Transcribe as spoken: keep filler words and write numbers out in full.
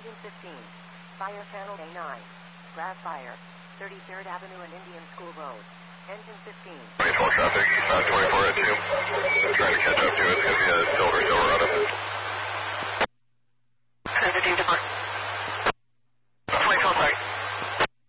Engine fifteen. Fire channel A nine. Grav fire. thirty-third Avenue and Indian School Road. Engine fifteen. twenty-four traffic, eastbound twenty-four at two. I'm trying to catch up to it. It's going to be a silver, silver run. President Devon.